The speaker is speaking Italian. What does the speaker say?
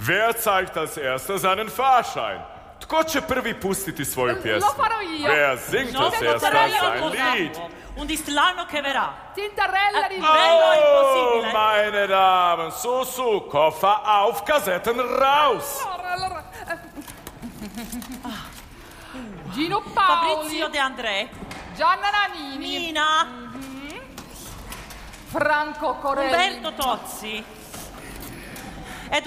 Wer zeigt als erster seinen Fahrschein? Tko će prvi pustiti svoju pjesmu? Lo farò io. Wer singt als erster sein Lied? Un islano che verrà. Tintarella di Bello è Oh, impossibile. meine Damen, su, Koffer auf, Kassetten raus! Gino Paoli, Fabrizio De André. Gianna Nannini, Nina. Franco Corelli, Umberto Tozzi.